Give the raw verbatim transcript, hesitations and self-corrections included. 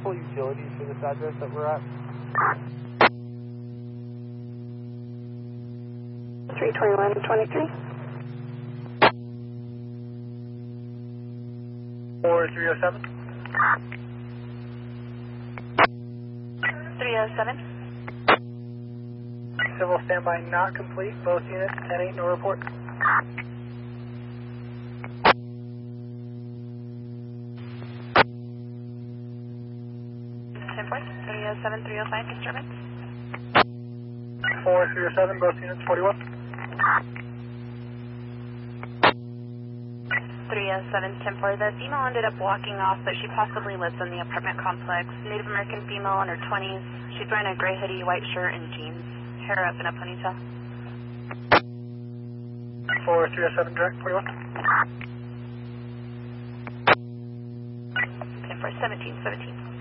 pull utilities for this address that we're at? three twenty-one twenty-three. four three oh seven. three oh seven. Civil standby not complete. Both units, ten eight, no report. ten four, three oh seven, three oh five, disturbance. four three oh seven, both units, forty-one. three oh seven, ten four. The female ended up walking off, but she possibly lives in the apartment complex. Native American female in her twenties. She's wearing a gray hoodie, white shirt, and jeans. Hair up in a ponytail. four three oh seven, direct, forty-one. ten four, seventeen, seventeen.